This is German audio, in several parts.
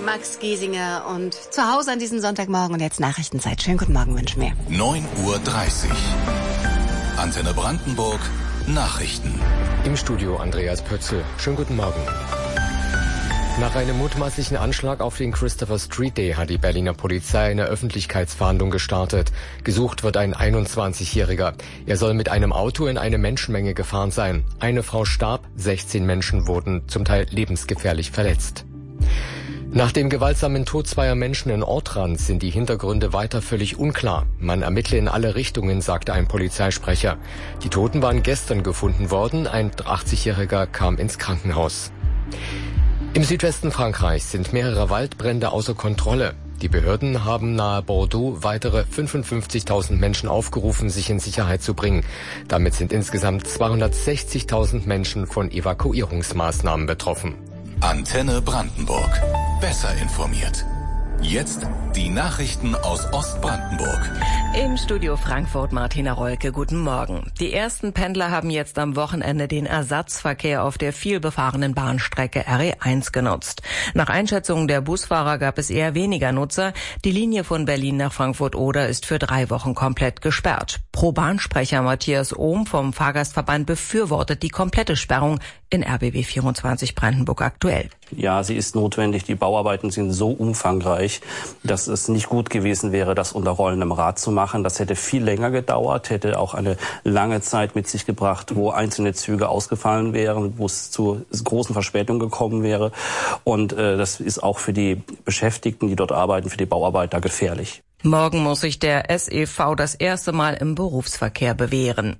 Max Giesinger und zu Hause an diesem Sonntagmorgen und jetzt Nachrichtenzeit. Schönen guten Morgen wünschen wir. 9:30 Uhr. Antenne Brandenburg. Nachrichten. Im Studio Andreas Pötzl. Schönen guten Morgen. Nach einem mutmaßlichen Anschlag auf den Christopher Street Day hat die Berliner Polizei eine Öffentlichkeitsfahndung gestartet. Gesucht wird ein 21-Jähriger. Er soll mit einem Auto in eine Menschenmenge gefahren sein. Eine Frau starb, 16 Menschen wurden zum Teil lebensgefährlich verletzt. Nach dem gewaltsamen Tod zweier Menschen in Ortrand sind die Hintergründe weiter völlig unklar. Man ermittle in alle Richtungen, sagte ein Polizeisprecher. Die Toten waren gestern gefunden worden. Ein 80-Jähriger kam ins Krankenhaus. Im Südwesten Frankreichs sind mehrere Waldbrände außer Kontrolle. Die Behörden haben nahe Bordeaux weitere 55.000 Menschen aufgerufen, sich in Sicherheit zu bringen. Damit sind insgesamt 260.000 Menschen von Evakuierungsmaßnahmen betroffen. Antenne Brandenburg. Besser informiert. Jetzt die Nachrichten aus Ostbrandenburg. Im Studio Frankfurt Martina Rolke, guten Morgen. Die ersten Pendler haben jetzt am Wochenende den Ersatzverkehr auf der vielbefahrenen Bahnstrecke RE1 genutzt. Nach Einschätzungen der Busfahrer gab es eher weniger Nutzer. Die Linie von Berlin nach Frankfurt-Oder ist für 3 Wochen komplett gesperrt. Pro-Bahnsprecher Matthias Ohm vom Fahrgastverband befürwortet die komplette Sperrung in RBB 24 Brandenburg aktuell. Ja, sie ist notwendig. Die Bauarbeiten sind so umfangreich, dass es nicht gut gewesen wäre, das unter rollendem Rad zu machen. Das hätte viel länger gedauert, hätte auch eine lange Zeit mit sich gebracht, wo einzelne Züge ausgefallen wären, wo es zu großen Verspätungen gekommen wäre. Und das ist auch für die Beschäftigten, die dort arbeiten, für die Bauarbeiter gefährlich. Morgen muss sich der SEV das erste Mal im Berufsverkehr bewähren.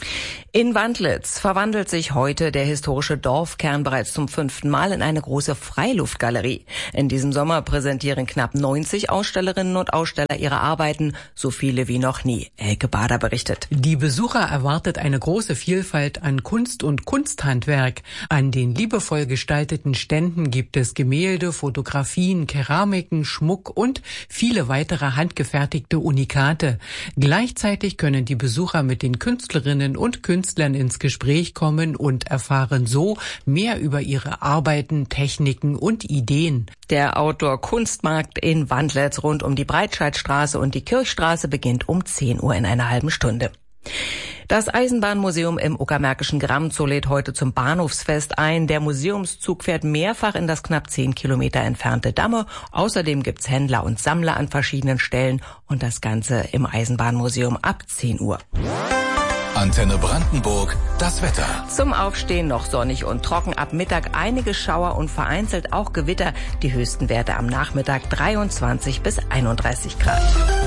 In Wandlitz verwandelt sich heute der historische Dorfkern bereits zum 5. Mal in eine große Freiluftgalerie. In diesem Sommer präsentieren knapp 90 Ausstellerinnen und Aussteller ihre Arbeiten, so viele wie noch nie. Elke Bader berichtet. Die Besucher erwartet eine große Vielfalt an Kunst und Kunsthandwerk. An den liebevoll gestalteten Ständen gibt es Gemälde, Fotografien, Keramiken, Schmuck und viele weitere handgefertigte Unikate. Gleichzeitig können die Besucher mit den Künstlerinnen und Künstlern ins Gespräch kommen und erfahren so mehr über ihre Arbeiten, Techniken und Ideen. Der Outdoor-Kunstmarkt in Wandlitz rund um die Breitscheidstraße und die Kirchstraße beginnt um 10 Uhr in einer halben Stunde. Das Eisenbahnmuseum im Uckermärkischen Gramzow lädt heute zum Bahnhofsfest ein. Der Museumszug fährt mehrfach in das knapp 10 Kilometer entfernte Damme. Außerdem gibt's Händler und Sammler an verschiedenen Stellen und das Ganze im Eisenbahnmuseum ab 10 Uhr. Antenne Brandenburg, das Wetter. Zum Aufstehen noch sonnig und trocken, ab Mittag einige Schauer und vereinzelt auch Gewitter. Die höchsten Werte am Nachmittag 23 bis 31 Grad.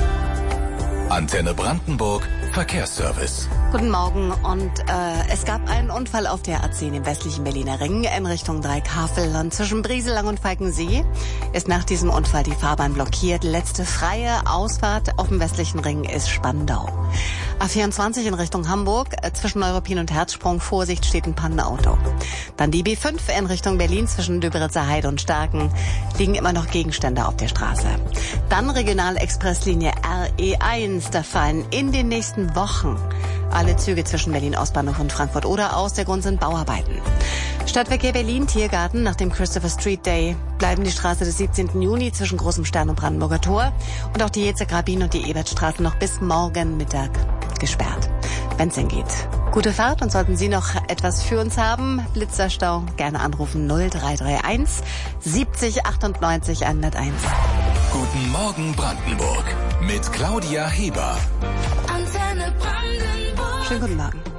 Antenne Brandenburg, Verkehrsservice. Guten Morgen und es gab einen Unfall auf der A10 im westlichen Berliner Ring in Richtung Dreikafel und zwischen Brieselang und Falkensee ist nach diesem Unfall die Fahrbahn blockiert. Letzte freie Ausfahrt auf dem westlichen Ring ist Spandau. A24 in Richtung Hamburg, zwischen Neuruppin und Herzsprung, Vorsicht, steht ein Pannenauto. Dann die B5 in Richtung Berlin zwischen Döberitzer Heide und Starken, liegen immer noch Gegenstände auf der Straße. Dann Regionalexpresslinie RE1, da fallen in den nächsten Wochen alle Züge zwischen Berlin-Ostbahnhof und Frankfurt-Oder aus. Der Grund sind Bauarbeiten. Stadtverkehr Berlin, Tiergarten. Nach dem Christopher Street Day bleiben die Straße des 17. Juni zwischen Großem Stern und Brandenburger Tor und auch die Jezer-Grabin und die Ebertstraße noch bis morgen Mittag gesperrt, wenn's denn geht. Gute Fahrt und sollten Sie noch etwas für uns haben, Blitzerstau, gerne anrufen 0331 70 98 101. Guten Morgen Brandenburg mit Claudia Heber. Schönen guten Morgen.